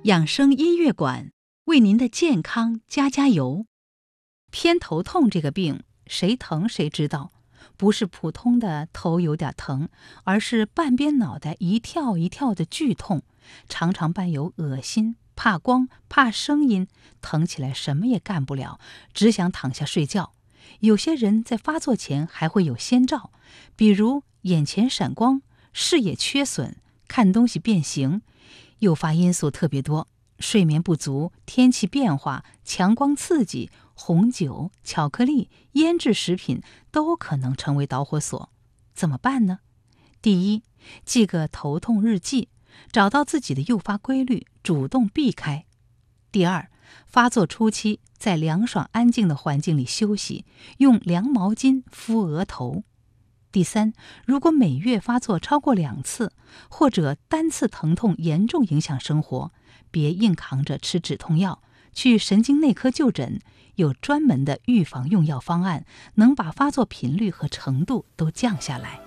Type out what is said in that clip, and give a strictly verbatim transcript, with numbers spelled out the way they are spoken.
养生音乐馆为您的健康加加油。偏头痛这个病，谁疼谁知道，不是普通的头有点疼，而是半边脑袋一跳一跳的剧痛，常常伴有恶心、怕光、怕声音，疼起来什么也干不了，只想躺下睡觉。有些人在发作前还会有先兆，比如眼前闪光、视野缺损、看东西变形。诱发因素特别多，睡眠不足、天气变化、强光刺激、红酒、巧克力、腌制食品都可能成为导火索。怎么办呢？第一，记个头痛日记，找到自己的诱发规律，主动避开。第二，发作初期在凉爽安静的环境里休息，用凉毛巾敷额头。第三，如果每月发作超过两次，或者单次疼痛严重影响生活，别硬扛着吃止痛药，去神经内科就诊，有专门的预防用药方案，能把发作频率和程度都降下来。